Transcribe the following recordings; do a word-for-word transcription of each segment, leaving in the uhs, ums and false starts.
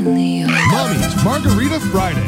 Mommy's Margarita Friday.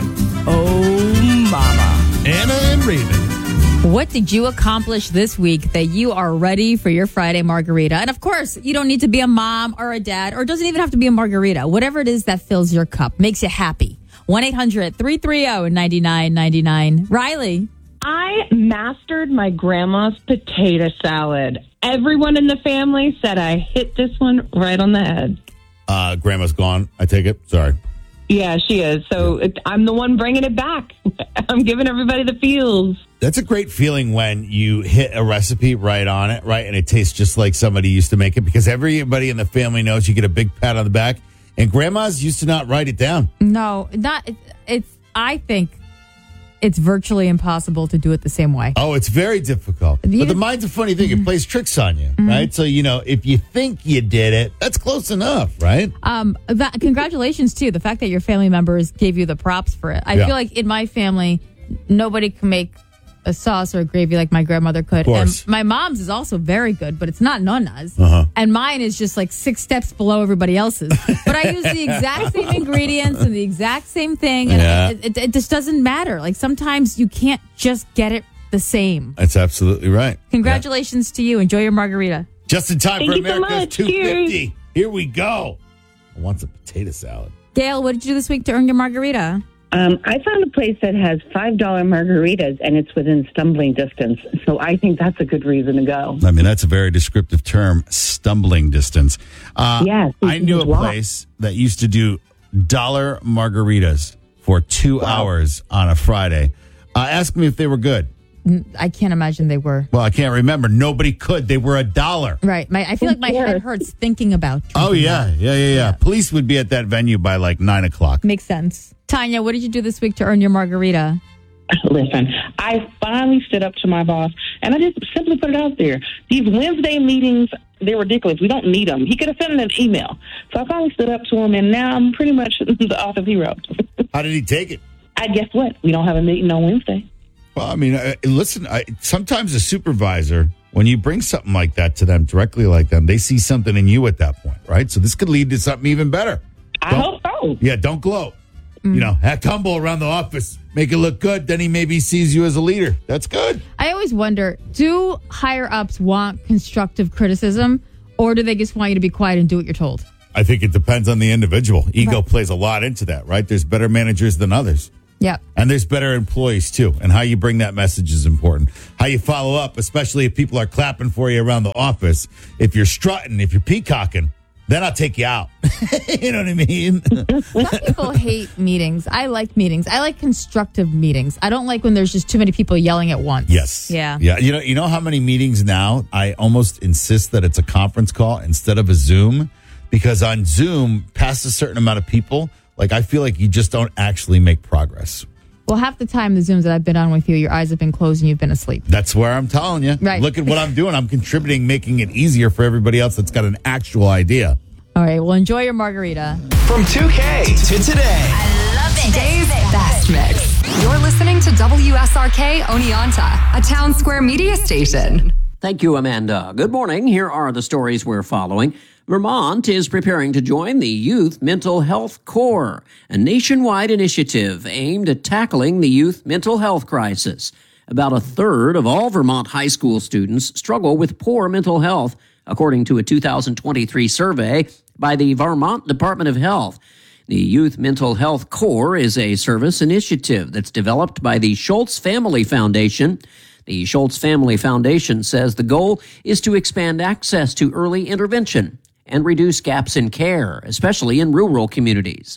Oh, mama. Anna and Raven. What did you accomplish this week that you are ready for your Friday margarita? And of course, you don't need to be a mom or a dad, or it doesn't even have to be a margarita. Whatever it is that fills your cup, makes you happy. one eight hundred three three zero nine nine nine nine. Riley. I mastered my grandma's potato salad. Everyone in the family said I hit this one right on the head. Uh, grandma's gone, I take it. Sorry. Yeah, she is. So it, I'm the one bringing it back. I'm giving everybody the feels. That's a great feeling when you hit a recipe right on it, right? And it tastes just like somebody used to make it, because everybody in the family knows you get a big pat on the back. And grandmas used to not write it down. No, not it's, it's I think it's virtually impossible to do it the same way. Oh, it's very difficult. You, but the mind's a funny thing. It plays tricks on you, mm-hmm. right? So, you know, if you think you did it, that's close enough, right? Um, that, congratulations, too. The fact that your family members gave you the props for it. I Yeah. feel like in my family, nobody can make a sauce or a gravy like my grandmother could. Of course. And my mom's is also very good, but it's not Nonna's. Uh-huh. And mine is just like six steps below everybody else's. But I use the exact same ingredients and the exact same thing. And Yeah. it, it, it just doesn't matter. Like sometimes you can't just get it the same. That's absolutely right. Congratulations Yeah. to you. Enjoy your margarita. Just in time Thank for you so America's much. two fifty. Cheers. Here we go. I want some potato salad. Gail, what did you do this week to earn your margarita? Um, I found a place that has five dollar margaritas, and it's within stumbling distance. So I think that's a good reason to go. I mean, that's a very descriptive term, stumbling distance. Uh, Yes, I knew a walk. place that used to do dollar margaritas for two Wow. hours on a Friday. Uh, ask me if they were good. I can't imagine they were. Well, I can't remember. Nobody could. They were a dollar. Right. My, I feel like my head hurts thinking about Oh, drinking yeah. that. Yeah, yeah, yeah. Police would be at that venue by like nine o'clock. Makes sense. Tanya, what did you do this week to earn your margarita? Listen, I finally stood up to my boss, and I just simply put it out there. These Wednesday meetings, they're ridiculous. We don't need them. He could have sent an email. So I finally stood up to him, and now I'm pretty much the author hero. How did he take it? I guess what? We don't have a meeting on Wednesday. Well, I mean, I, listen, I, sometimes a supervisor, when you bring something like that to them, directly like them, they see something in you at that point, right? So this could lead to something even better. I Don't- hope so. Yeah, don't gloat. You know, act humble around the office. Make it look good. Then he maybe sees you as a leader. That's good. I always wonder, do higher ups want constructive criticism, or do they just want you to be quiet and do what you're told? I think it depends on the individual. Ego Right. plays a lot into that, right? There's better managers than others. Yep. And there's better employees, too. And how you bring that message is important. How you follow up, especially if people are clapping for you around the office. If you're strutting, if you're peacocking, then I'll take you out. You know what I mean? Some people hate meetings. I like meetings. I like constructive meetings. I don't like when there's just too many people yelling at once. Yes. Yeah. Yeah. You know, you know how many meetings now I almost insist that it's a conference call instead of a Zoom? Because on Zoom, past a certain amount of people, like I feel like you just don't actually make progress. Well, half the time, the Zooms that I've been on with you, your eyes have been closed and you've been asleep. That's where I'm telling you. Right. Look at what I'm doing. I'm contributing, making it easier for everybody else that's got an actual idea. All right. Well, enjoy your margarita. From two K to today. I love it. Today's best mix. You're listening to W S R K Oneonta, a Town Square media station. Thank you, Amanda. Good morning. Here are the stories we're following. Vermont is preparing to join the Youth Mental Health Corps, a nationwide initiative aimed at tackling the youth mental health crisis. About a third of all Vermont high school students struggle with poor mental health, according to a two thousand twenty-three survey by the Vermont Department of Health. The Youth Mental Health Corps is a service initiative that's developed by the Schultz Family Foundation. The Schultz Family Foundation says the goal is to expand access to early intervention and reduce gaps in care, especially in rural communities.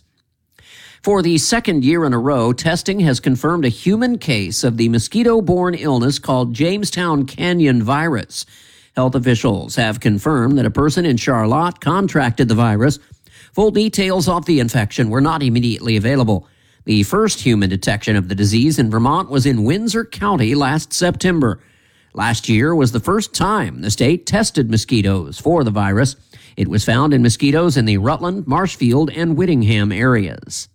For the second year in a row, testing has confirmed a human case of the mosquito-borne illness called Jamestown Canyon virus. Health officials have confirmed that a person in Charlotte contracted the virus. Full details of the infection were not immediately available. The first human detection of the disease in Vermont was in Windsor County last September. Last year was the first time the state tested mosquitoes for the virus. It was found in mosquitoes in the Rutland, Marshfield, and Whittingham areas.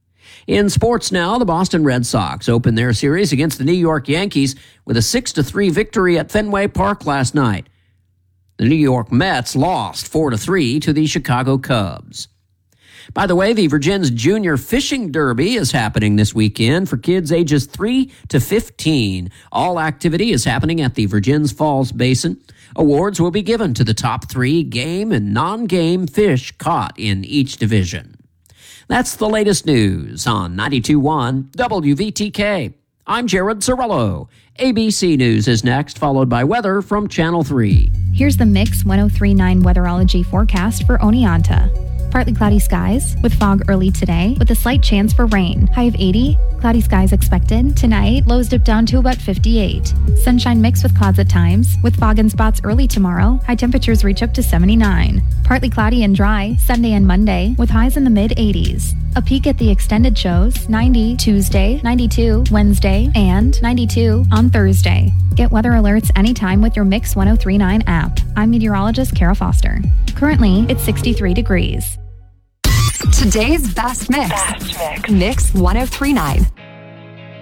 In sports now, the Boston Red Sox opened their series against the New York Yankees with a six to three victory at Fenway Park last night. The New York Mets lost four to three to the Chicago Cubs. By the way, the Virgins Junior Fishing Derby is happening this weekend for kids ages three to fifteen. All activity is happening at the Virgins Falls Basin. Awards will be given to the top three game and non-game fish caught in each division. That's the latest news on ninety-two point one W V T K. I'm Jared Cirillo. A B C News is next, followed by weather from Channel three. Here's the Mix ten thirty-nine Weatherology forecast for Oneonta. Partly cloudy skies with fog early today with a slight chance for rain. High of eighty. Cloudy skies expected. Tonight, lows dip down to about fifty-eight. Sunshine mixed with clouds at times with fog in spots early tomorrow. High temperatures reach up to seventy-nine. Partly cloudy and dry Sunday and Monday with highs in the mid eighties. A peek at the extended shows ninety Tuesday, ninety-two Wednesday, and ninety-two on Thursday. Get weather alerts anytime with your Mix ten thirty-nine app. I'm meteorologist Kara Foster. Currently, it's sixty-three degrees. Today's best mix. Best mix. Mix ten thirty-nine.